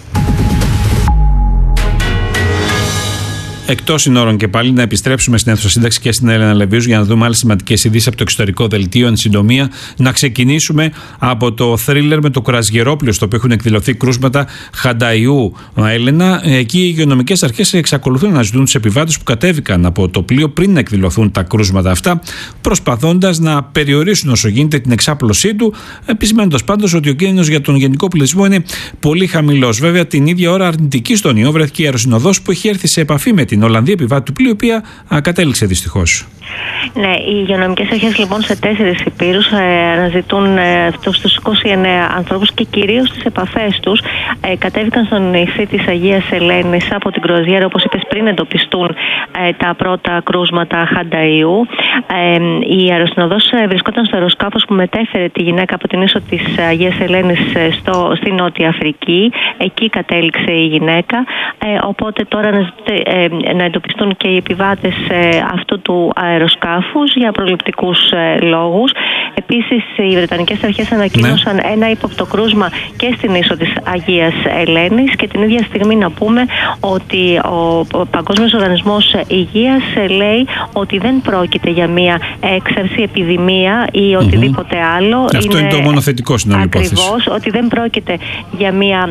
Εκτός συνόρων και πάλι, να επιστρέψουμε στην αίθουσα σύνταξη και στην Έλενα Λεβίους για να δούμε άλλες σημαντικές ειδήσεις από το εξωτερικό δελτίο. Εν συντομία, να ξεκινήσουμε από το θρίλερ με το κρουαζιερόπλοιο, στο οποίο έχουν εκδηλωθεί κρούσματα Χανταϊού. Έλενα, εκεί οι υγειονομικές αρχές εξακολουθούν να ζητούν τους επιβάτες που κατέβηκαν από το πλοίο πριν να εκδηλωθούν τα κρούσματα αυτά, προσπαθώντας να περιορίσουν όσο γίνεται την εξάπλωσή του, επισημένοντας πάντως ότι ο κίνδυνος για τον γενικό πληθυσμό είναι πολύ χαμηλός. Βέβαια, την ίδια ώρα αρνητική στον ιό βρέθηκε η αεροσυνοδός που έχει έρθει σε επαφή με την Ολλανδία επιβάτη του πλοίου, η οποία κατέληξε δυστυχώς. Ναι, οι υγειονομικές αρχές λοιπόν σε 4 υπήρους αναζητούν αυτούς τους 29 ανθρώπους και κυρίως τις επαφές τους. Κατέβηκαν στο νησί της Αγίας Ελένης από την κρουαζιέρα, όπως είπες, πριν εντοπιστούν τα πρώτα κρούσματα Χανταϊού. Η αεροσυνοδός βρισκόταν στο αεροσκάφος που μετέφερε τη γυναίκα από την ίσο της Αγίας Ελένης στη Νότια Αφρική. Εκεί κατέληξε η γυναίκα. Οπότε τώρα να εντοπιστούν και οι επιβάτες αυτού του αεροσκάφους για προληπτικούς λόγους. Επίσης, οι Βρετανικές αρχές ανακοίνωσαν ένα ύποπτο κρούσμα και στην ίσο της Αγίας Ελένης, και την ίδια στιγμή να πούμε ότι ο Παγκόσμιος Οργανισμός Υγείας λέει ότι δεν πρόκειται για μια έξαρση, επιδημία ή οτιδήποτε άλλο. Αυτό είναι το μόνο θετικό στην όλη υπόθεση. Ακριβώς, ότι δεν πρόκειται για μια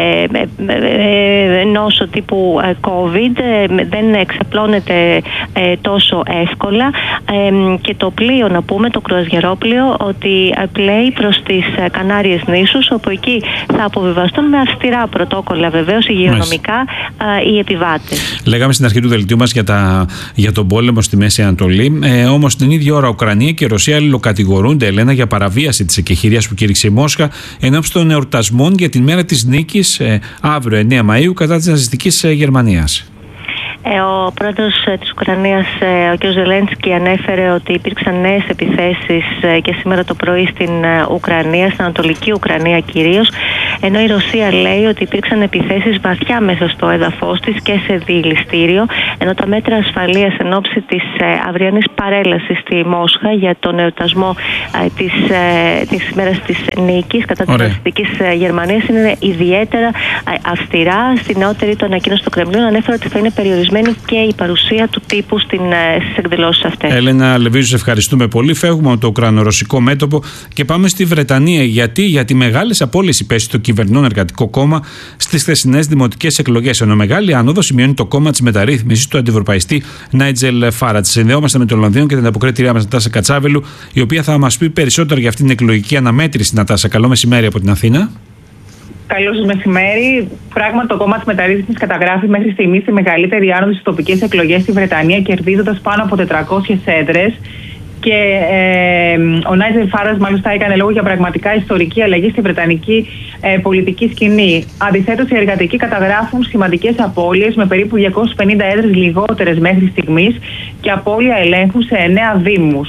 νόσο τύπου COVID, δεν εξαπλώνεται τόσο εύκολα, και το πλοίο, να πούμε, το κρουαζιερόπλοιο, ότι πλέει προς τις Κανάριες νήσους, όπου εκεί θα αποβιβαστούν με αυστηρά πρωτόκολλα, βεβαίως υγειονομικά, οι επιβάτες. Λέγαμε στην αρχή του δελτίου μας για τον πόλεμο στη Μέση Ανατολή, όμως την ίδια ώρα Ουκρανία και Ρωσία αλληλοκατηγορούνται, Ελένα, για παραβίαση της εκεχηρίας που κήρυξε η Μόσχα ενώπιση των εορτασμών για την μέρα της νίκης αύριο 9 Μαΐου κατά της ναζιστικής Γερμανίας. Ο πρόεδρος της Ουκρανίας, ο κ. Ζελένσκι, ανέφερε ότι υπήρξαν νέες επιθέσεις και σήμερα το πρωί στην Ουκρανία, στην Ανατολική Ουκρανία κυρίως, ενώ η Ρωσία λέει ότι υπήρξαν επιθέσεις βαθιά μέσα στο έδαφος της και σε διηληστήριο, ενώ τα μέτρα ασφαλείας εν ώψη της αυριανής παρέλασης στη Μόσχα για τον εορτασμό της μέρας της νίκης κατά της ναζιστικής Γερμανίας είναι ιδιαίτερα αυστηρά. Στη νεότερη το ανακοίνωση του Κρεμλίνου ανέφερε ότι θα είναι περιορισμένη και η παρουσία του τύπου στις εκδηλώσεις αυτές. Έλενα Λεβίζου, ευχαριστούμε πολύ. Φεύγουμε από το ουκρανο-ρωσικό μέτωπο και πάμε στη Βρετανία. Γιατί μεγάλες απώλειες υπέστη το κυβερνών Εργατικό Κόμμα στις χθεσινές δημοτικές εκλογές. Ενώ μεγάλη άνοδο σημειώνει το κόμμα της μεταρρύθμισης του αντιευρωπαϊστή Νάιτζελ Φάρατζ. Συνδεόμαστε με το Λονδίνο και την αποκρίτηριά μας Νατάσα Κατσάβελου, η οποία θα μας πει περισσότερο για αυτήν την εκλογική αναμέτρηση. Νατάσα, καλό μεσημέρι από την Αθήνα. Καλό σας μεσημέρι. Πράγματι, το κόμμα της μεταρρύθμισης καταγράφει μέχρι στιγμής τη μεγαλύτερη άνοδο στις τοπικές εκλογές στη Βρετανία, κερδίζοντας πάνω από 400 έδρες. Και ο Νάιτζελ Φάραντζ μάλιστα έκανε λόγο για πραγματικά ιστορική αλλαγή στη βρετανική πολιτική σκηνή. Αντιθέτως, οι εργατικοί καταγράφουν σημαντικές απώλειες με περίπου 250 έδρες λιγότερες μέχρι στιγμής και απώλεια ελέγχου σε 9 δήμους.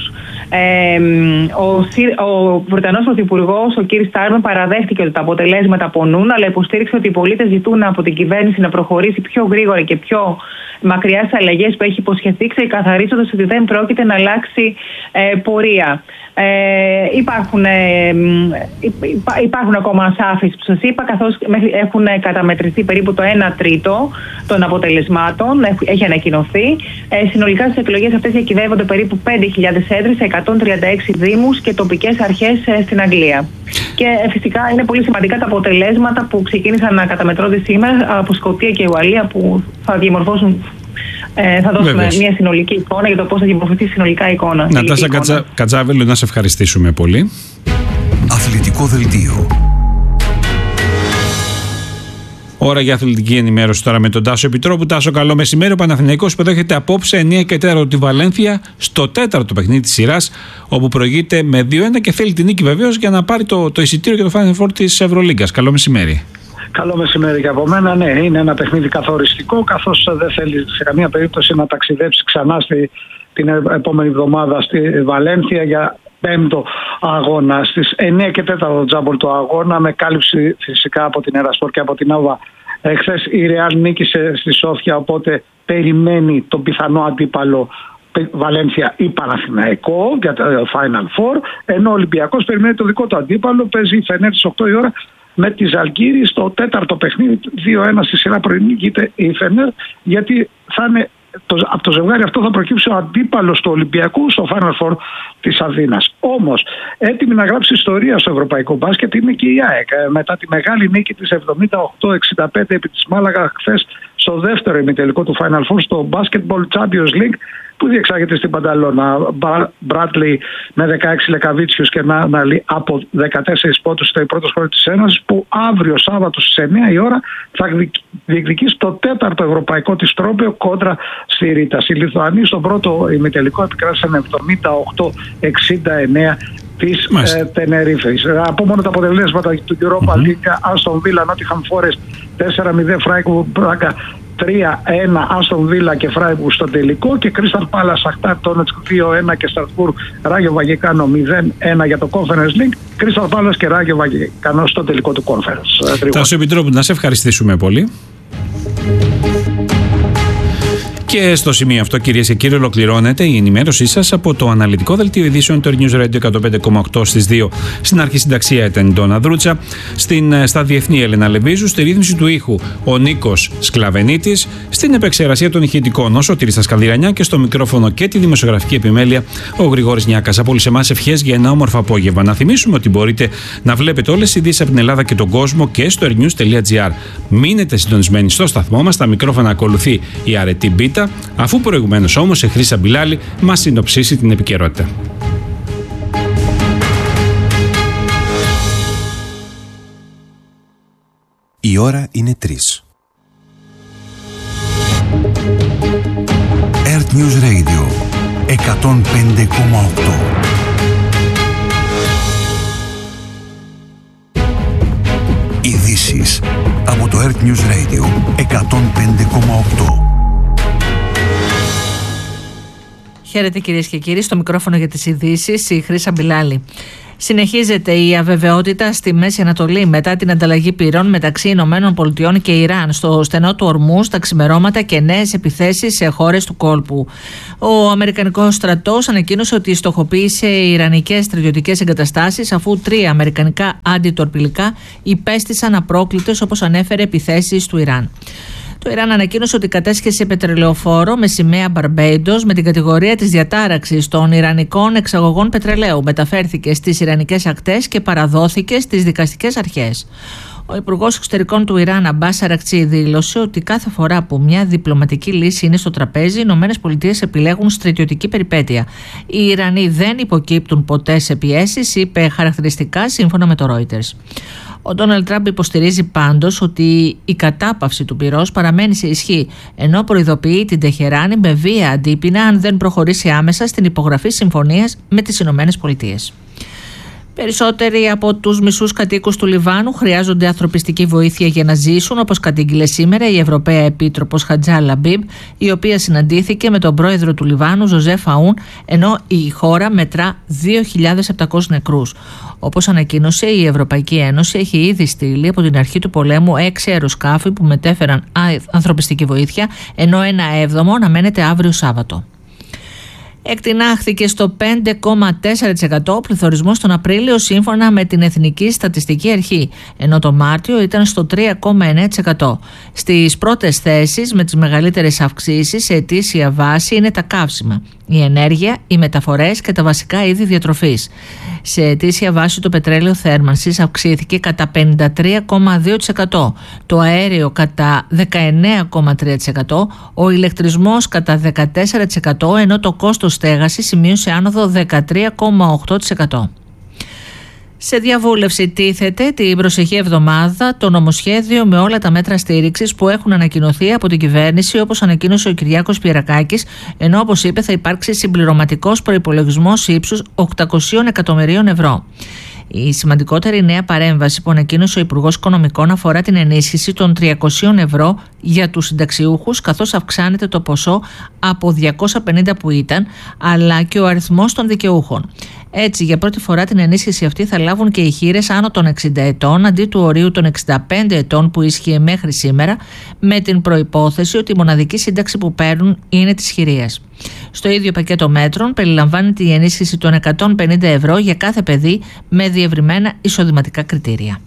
Ο Βρετανός Πρωθυπουργός, ο κ. Στάρμερ, παραδέχτηκε ότι τα αποτελέσματα πονούν, αλλά υποστήριξε ότι οι πολίτες ζητούν από την κυβέρνηση να προχωρήσει πιο γρήγορα και πιο μακριά στις αλλαγές που έχει υποσχεθεί, ξεκαθαρίζοντας ότι δεν πρόκειται να αλλάξει πορεία. Υπάρχουν ακόμα ασάφειες που σας είπα, καθώς έχουν καταμετρηθεί περίπου το 1 τρίτο των αποτελεσμάτων, έχει ανακοινωθεί. Συνολικά στις εκλογές αυτές διακυβεύονται περίπου 5.000 έδρες σε 136 δήμους και τοπικές αρχές στην Αγγλία. Και φυσικά είναι πολύ σημαντικά τα αποτελέσματα που ξεκίνησαν να καταμετρώνται σήμερα από Σκωτία και Ουαλία, που θα διαμορφώσουν. Θα δώσουμε μια συνολική εικόνα για το πώς θα διαμορφωθεί συνολικά η εικόνα. Νατάσα Κατσάβελου, να σε ευχαριστήσουμε πολύ. Αθλητικό δελτίο. Ώρα για αθλητική ενημέρωση τώρα με τον Τάσο Επιτρόπου. Τάσο, καλό μεσημέρι. Ο Παναθηναϊκός υποδέχεται απόψε 9 και 4 τη Βαλένθια στο 4ο παιχνίδι της σειράς, όπου προηγείται με 2-1 και θέλει την νίκη βεβαίως για να πάρει το εισιτήριο για το Final Four της Ευρωλίγκας. Καλό μεσημέρι. Καλό μεσημέρι και από μένα. Ναι, είναι ένα παιχνίδι καθοριστικό, καθώς δεν θέλει σε καμία περίπτωση να ταξιδέψει ξανά την επόμενη εβδομάδα στη Βαλένθια για 5ο αγώνα. Στις 9 και 4 τζάμπολ το αγώνα, με κάλυψη φυσικά από την Ερασπορ και από την Άβα. Χθες η Ρεάλ νίκησε στη Σόφια, οπότε περιμένει τον πιθανό αντίπαλο Βαλένθια ή Παναθηναϊκό για το Final Four, ενώ ο Ολυμπιακός περιμένει το δικό του αντίπαλο. Παίζει η Φενέρ στις 8 η ώρα με τη Ζαλγκύρη στο 4ο παιχνίδι, 2-1 στη σειρά προηγείται η Φενέρ, γιατί θα είναι από το ζευγάρι αυτό θα προκύψει ο αντίπαλος του Ολυμπιακού στο Final Four της Αθήνας. Όμως, έτοιμη να γράψει ιστορία στο ευρωπαϊκό μπάσκετ είναι και η ΑΕΚ. Μετά τη μεγάλη νίκη της 78-65 επί της Μάλαγα χθες στο δεύτερο ημιτελικό του Final Four στο Basketball Champions League, που διεξάγεται στην Πανταλώνα. Μπράτλι με 16 Λεκαβίτσιους και Νάναλι από 14 πόντους στο πρώτο χώρο της Ένωσης, που αύριο Σάββατο στις 9 η ώρα θα διεκδικήσει το 4ο ευρωπαϊκό της τρόπαιο κόντρα στη Ρίτα. Οι Λιθουανοί στον πρώτο ημιτελικό επικράτησαν 78-69 της Τενερίφης. Από μόνο τα αποτελέσματα του Europa League, Aston Villa, Nottingham Forest 4-0, Freiburg Braga 3-1, Άστον Βίλα και Φράιμπουργκ στο τελικό, και Crystal Palace Σαχτάρ Ντόνετσκ 2-1 και Στρασβούργκ Ράγιο Βαγεκάνο 0-1 για το Conference League. Crystal Palace και Ράγιο Βαγεκάνο στο τελικό του Conference. Τάσο Επιτρόπου, να σε ευχαριστήσουμε πολύ. Και στο σημείο αυτό, κυρίες και κύριοι, ολοκληρώνεται η ενημέρωσή σας από το αναλυτικό δελτίο ειδήσεων του News Radio 105,8 στις 2. Στην αρχισυνταξία ήταν η Ντόνα Δρούτσα, στα διεθνή Έλενα Λεβίζου, στη ρύθμιση του ήχου ο Νίκος Σκλαβενίτης, στην επεξεργασία των ηχητικών ο Σωτήρης Τασκαλδιρανιά και στο μικρόφωνο και τη δημοσιογραφική επιμέλεια ο Γρηγόρης Νιάκας. Από όλους εμάς ευχές για ένα όμορφο απόγευμα. Να θυμίσουμε ότι μπορείτε να βλέπετε όλες τις ειδήσεις από την Ελλάδα και τον κόσμο και στο airnews.gr. Μείνετε συντονισμένοι στο σταθμό μας. Στα μικρόφωνα ακολουθεί η Αρετή Μπίτα, αφού προηγουμένως όμως η Χρύσα Μπιλάλη μας συνοψίσει την επικαιρότητα. Η ώρα είναι 3. Earth News Radio 105,8. Ειδήσεις από το Earth News Radio 105,8. Χαίρετε κυρίες και κύριοι, στο μικρόφωνο για τις ειδήσεις η Χρύσα Μπιλάλη. Συνεχίζεται η αβεβαιότητα στη Μέση Ανατολή μετά την ανταλλαγή πυρών μεταξύ Ηνωμένων Πολιτειών και Ιράν στο στενό του Ορμούζ τα ξημερώματα και νέες επιθέσεις σε χώρες του κόλπου. Ο Αμερικανικός στρατός ανακοίνωσε ότι στοχοποίησε ιρανικές στρατιωτικές εγκαταστάσεις αφού 3 αμερικανικά αντιτορπιλικά υπέστησαν απρόκλητες, όπως ανέφερε, επιθέσεις του Ιράν. Το Ιράν ανακοίνωσε ότι κατέσχεσε πετρελαιοφόρο με σημαία Μπαρμπέιντος με την κατηγορία της διατάραξης των ιρανικών εξαγωγών πετρελαίου. Μεταφέρθηκε στις ιρανικές ακτές και παραδόθηκε στις δικαστικές αρχές. Ο Υπουργός Εξωτερικών του Ιράν, Αμπάς Αρακτσί, δήλωσε ότι κάθε φορά που μια διπλωματική λύση είναι στο τραπέζι, οι ΗΠΑ επιλέγουν στρατιωτική περιπέτεια. Οι Ιρανοί δεν υποκύπτουν ποτέ σε πιέσεις, είπε χαρακτηριστικά σύμφωνα με το Reuters. Ο Ντόναλντ Τραμπ υποστηρίζει πάντως ότι η κατάπαυση του πυρός παραμένει σε ισχύ, ενώ προειδοποιεί την Τεχεράνη με βία αντίπεινα αν δεν προχωρήσει άμεσα στην υπογραφή συμφωνίας με τις ΗΠΑ. Περισσότεροι από τους μισούς κατοίκους του Λιβάνου χρειάζονται ανθρωπιστική βοήθεια για να ζήσουν, όπως κατήγγειλε σήμερα η Ευρωπαία Επίτροπος Χατζά Λαμπίμπ, η οποία συναντήθηκε με τον πρόεδρο του Λιβάνου, Ζωζέφ Αούν, ενώ η χώρα μετρά 2.700 νεκρούς. Όπως ανακοίνωσε, η Ευρωπαϊκή Ένωση έχει ήδη στείλει από την αρχή του πολέμου 6 αεροσκάφη που μετέφεραν ανθρωπιστική βοήθεια, ενώ ένα 7ο αναμένεται αύριο Σάββατο. Εκτινάχθηκε στο 5,4% ο πληθωρισμός τον Απρίλιο σύμφωνα με την Εθνική Στατιστική Αρχή, ενώ το Μάρτιο ήταν στο 3,9%. Στις πρώτες θέσεις με τις μεγαλύτερες αυξήσεις σε ετήσια βάση είναι τα καύσιμα, η ενέργεια, οι μεταφορές και τα βασικά είδη διατροφής. Σε ετήσια βάση το πετρέλαιο θέρμανσης αυξήθηκε κατά 53,2%, το αέριο κατά 19,3%, ο ηλεκτρισμός κατά 14%, ενώ το κόστος στέγασης σημείωσε άνοδο 13,8%. Σε διαβούλευση τίθεται την προσεχή εβδομάδα το νομοσχέδιο με όλα τα μέτρα στήριξης που έχουν ανακοινωθεί από την κυβέρνηση, όπως ανακοίνωσε ο Κυριάκος Πιερακάκης, ενώ όπως είπε θα υπάρξει συμπληρωματικός προϋπολογισμός ύψους 800 εκατομμυρίων ευρώ. Η σημαντικότερη νέα παρέμβαση που ανακοίνωσε ο Υπουργός Οικονομικών αφορά την ενίσχυση των 300 ευρώ για τους συνταξιούχους, καθώς αυξάνεται το ποσό από 250 που ήταν, αλλά και ο αριθμός των δικαιούχων. Έτσι, για πρώτη φορά την ενίσχυση αυτή θα λάβουν και οι χήρες άνω των 60 ετών, αντί του ορίου των 65 ετών που ίσχυε μέχρι σήμερα, με την προϋπόθεση ότι η μοναδική σύνταξη που παίρνουν είναι της χειρίας. Στο ίδιο πακέτο μέτρων περιλαμβάνεται η ενίσχυση των 150 ευρώ για κάθε παιδί με διευρυμένα εισοδηματικά κριτήρια.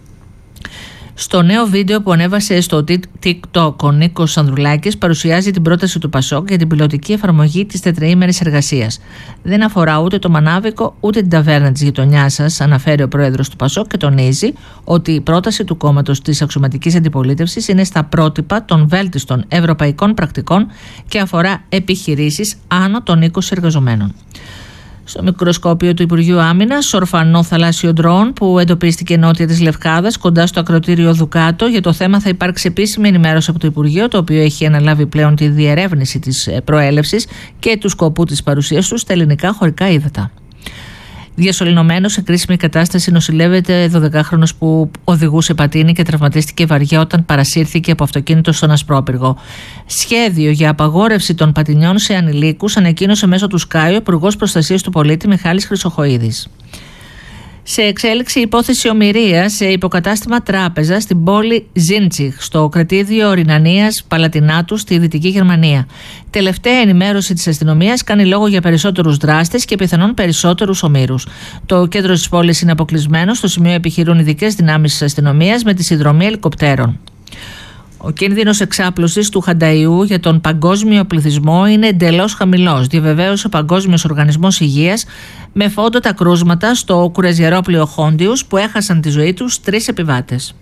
Στο νέο βίντεο που ανέβασε στο TikTok, ο Νίκος Ανδρουλάκης παρουσιάζει την πρόταση του Πασόκ για την πιλωτική εφαρμογή της τετραήμερης εργασίας. Δεν αφορά ούτε το μανάβικο ούτε την ταβέρνα της γειτονιάς σας, αναφέρει ο πρόεδρος του Πασόκ και τονίζει ότι η πρόταση του κόμματος της αξιωματικής αντιπολίτευσης είναι στα πρότυπα των βέλτιστων ευρωπαϊκών πρακτικών και αφορά επιχειρήσεις άνω των 20 εργαζομένων. Στο μικροσκόπιο του Υπουργείου Άμυνας, ορφανό θαλάσσιο ντρόουν που εντοπίστηκε νότια της Λευκάδας, κοντά στο ακροτήριο Δουκάτο. Για το θέμα θα υπάρξει επίσημη ενημέρωση από το Υπουργείο, το οποίο έχει αναλάβει πλέον τη διερεύνηση της προέλευσης και του σκοπού της παρουσίας του στα ελληνικά χωρικά ύδατα. Διασωληνωμένος σε κρίσιμη κατάσταση νοσηλεύεται 12χρονος που οδηγούσε πατίνι και τραυματίστηκε βαριά όταν παρασύρθηκε από αυτοκίνητο στον Ασπρόπυργο. Σχέδιο για απαγόρευση των πατινιών σε ανηλίκους ανακοίνωσε μέσω του ΣΚΑΙ ο Υπουργός Προστασίας του Πολίτη Μιχάλης Χρυσοχοΐδης. Σε εξέλιξη υπόθεση ομηρίας σε υποκατάστημα τράπεζα στην πόλη Ζίντσιχ, στο κρατήδιο Ρινανίας Παλατινάτου στη Δυτική Γερμανία. Τελευταία ενημέρωση της αστυνομίας κάνει λόγο για περισσότερους δράστες και πιθανόν περισσότερους ομήρους. Το κέντρο της πόλης είναι αποκλεισμένο, στο σημείο επιχειρούν ειδικές δυνάμεις της αστυνομίας με τη συνδρομή ελικοπτέρων. Ο κίνδυνος εξάπλωσης του Χανταϊού για τον παγκόσμιο πληθυσμό είναι εντελώς χαμηλός, διαβεβαίωσε ο Παγκόσμιος Οργανισμός Υγείας, με φόντο τα κρούσματα στο κουραζιερόπλοιο Χόντιους που έχασαν τη ζωή τους 3 επιβάτες.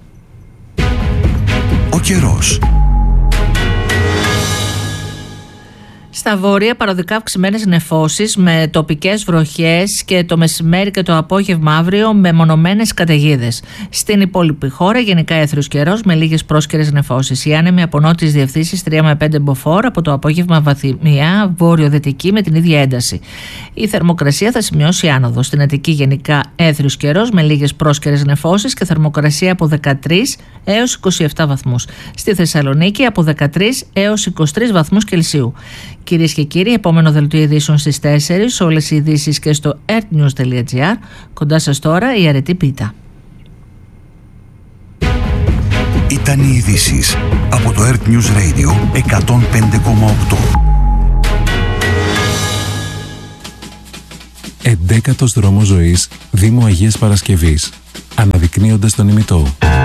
Ο καιρός. Στα βόρεια παροδικά αυξημένες νεφώσεις με τοπικές βροχές και το μεσημέρι και το απόγευμα αύριο με μονομένες καταιγίδες. Στην υπόλοιπη χώρα γενικά έθριος καιρός με λίγες πρόσκαιρες νεφώσεις. Οι άνεμοι από νότιες διευθύνσεις 3 με 5 μποφόρ, από το απόγευμα βαθμιά βορειοδυτική με την ίδια ένταση. Η θερμοκρασία θα σημειώσει άνοδο. Στην Αττική γενικά έθριος καιρός με λίγες πρόσκαιρες νεφώσεις και θερμοκρασία από 13 έως 27 βαθμούς. Στη Θεσσαλονίκη από 13 έως 23 βαθμούς Κελσίου. Κυρίες και κύριοι, επόμενο δελτίο ειδήσεων στις 4, όλες οι ειδήσεις και στο earthnews.gr. Κοντά σας τώρα η Αρετή Πίτα. Ήταν οι ειδήσεις από το Earth News Radio 105,8. 11ος δρόμος ζωής, Δήμου Αγίας Παρασκευής, αναδεικνύοντας τον ημιτό.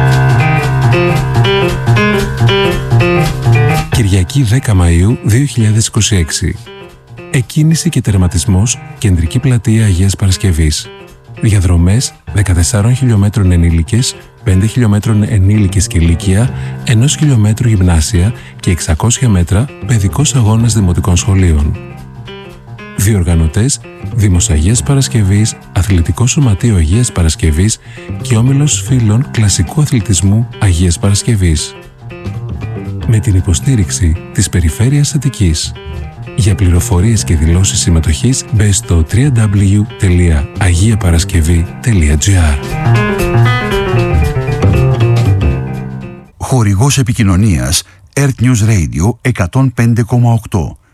Κυριακή 10 Μαΐου 2026. Εκκίνηση και τερματισμός, Κεντρική Πλατεία Αγίας Παρασκευής. Διαδρομές 14 χιλιόμετρων ενήλικες, 5 χιλιόμετρων ενήλικες και ηλικία, 1 χιλιόμετρο γυμνάσια και 600 μέτρα παιδικός αγώνας δημοτικών σχολείων. Διοργανωτές: Δήμος Αγίας Παρασκευής, Αθλητικό Σωματείο Αγίας Παρασκευής και Όμιλος Φίλων Κλασικού Αθλητισμού Αγίας Παρασκευής. Με την υποστήριξη της Περιφέρειας Αττικής. Για πληροφορίες και δηλώσεις συμμετοχής μπε στο www.agiaparaskevi.gr. Χορηγός επικοινωνίας Earth News Radio 105,8.